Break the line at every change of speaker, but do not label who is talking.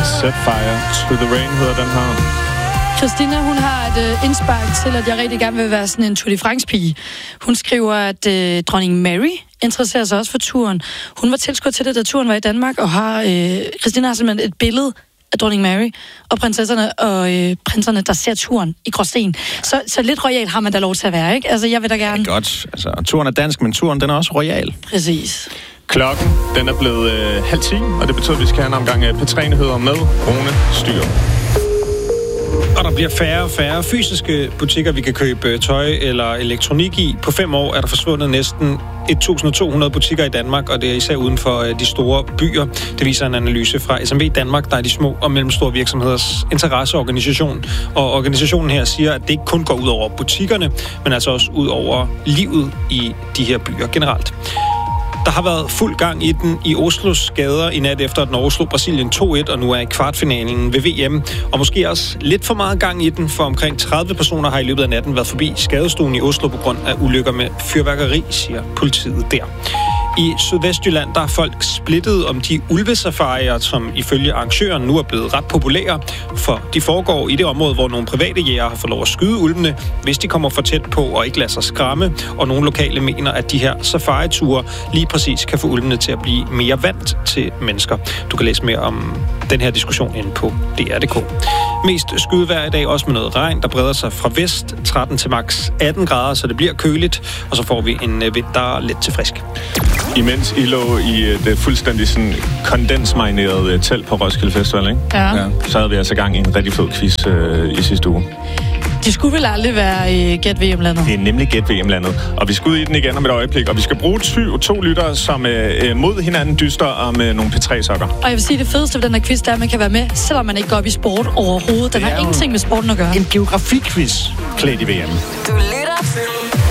Set Fire to the Rain hedder den her.
Christina, hun har et indspark til, at jeg rigtig gerne vil være sådan en Tour de France-pige. Hun skriver, at dronning Mary interesserer sig også for turen. Hun var tilskudt til det, da turen var i Danmark, og Christina har simpelthen et billede af dronning Mary og prinsesserne og prinserne, der ser turen i Gråsten. Så lidt royal har man da lov til at være, ikke? Altså, jeg vil da gerne...
Ja, godt. Altså, turen er dansk, men turen, den er også royal.
Præcis.
Klokken, den er blevet 9:30, og det betyder, at vi skal have en omgang P3-nyheder med Rune Styr.
Og der bliver færre og færre fysiske butikker, vi kan købe tøj eller elektronik i. På 5 år er der forsvundet næsten 1.200 butikker i Danmark, og det er især uden for de store byer. Det viser en analyse fra SMV Danmark, der er de små og mellemstore virksomheders interesseorganisation. Og organisationen her siger, at det ikke kun går ud over butikkerne, men altså også ud over livet i de her byer generelt. Der har været fuld gang i den i Oslos gader i nat efter, at Norge slog Brasilien 2-1, og nu er i kvartfinalen ved VM. Og måske også lidt for meget gang i den, for omkring 30 personer har i løbet af natten været forbi skadestuen i Oslo på grund af ulykker med fyrværkeri, siger politiet der. I Sydvestjylland, der er folk splittet om de ulvesafarier, som ifølge arrangøren nu er blevet ret populære, for de foregår i det område, hvor nogle private jægere har fået lov at skyde ulvene, hvis de kommer for tæt på og ikke lader sig skræmme, og nogle lokale mener, at de her safariture lige præcis kan få ulvene til at blive mere vant til mennesker. Du kan læse mere om den her diskussion inde på DR.dk. Mest skydevejr i dag, også med noget regn, der breder sig fra vest, 13 til max 18 grader, så det bliver køligt, og så får vi en vind, der er lidt til frisk.
Imens I lå i et fuldstændig sådan kondensmarineret telt på Roskilde Festival, ikke?
Ja.
Så havde vi altså gang i en rigtig fed quiz i sidste uge.
Det skulle vel aldrig være Gæt VM-landet.
Det er nemlig Gæt VM-landet. Og vi skal ud i den igen om et øjeblik, og vi skal bruge 2 lyttere, som mod hinanden dyster om nogle P3-sokker. Og
jeg vil sige, det fedeste ved den her quiz, der er, at man kan være med, selvom man ikke går op i sport overhovedet. Den har ingenting med sporten at gøre.
En geografiquiz
klædt i VM.
Du lytter